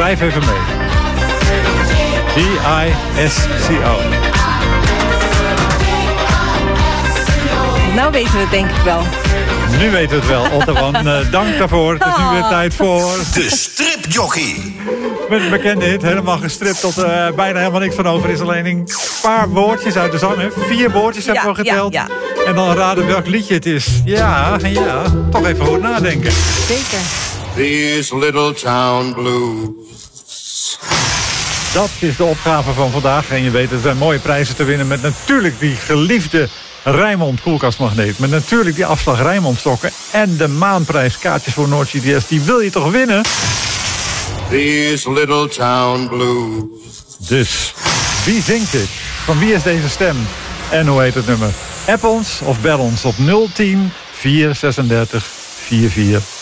Schrijf even mee. D-I-S-C-O. Nou weten we het denk ik wel. Nu weten we het wel, Otto. Dank daarvoor. Het is nu weer tijd voor... De stripjockey. Met een bekende hit, helemaal gestript tot bijna helemaal niks van over is. Alleen een paar woordjes uit de zang. Hè. 4 woordjes hebben we geteld. Ja. En dan raden welk liedje het is. Ja, toch even goed nadenken. Zeker. These little town blues. Dat is de opgave van vandaag. En je weet, er zijn mooie prijzen te winnen met natuurlijk die geliefde Rijnmond koelkastmagneet. Met natuurlijk die afslag Rijnmond stokken. En de maanprijs kaartjes voor Noord CDS. Die wil je toch winnen? These little town blues. Dus, wie zingt dit? Van wie is deze stem? En hoe heet het nummer? App ons of bel ons op 010 436 44